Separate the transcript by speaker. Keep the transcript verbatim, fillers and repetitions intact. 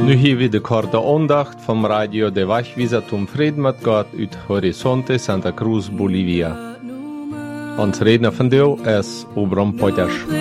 Speaker 1: Nu hier wir de korte Ondacht vom Radio de Wachwieser zum Frieden mit Gott uit Horizonte Santa Cruz, Bolivia. Ons redner vandaag is Obram Potters.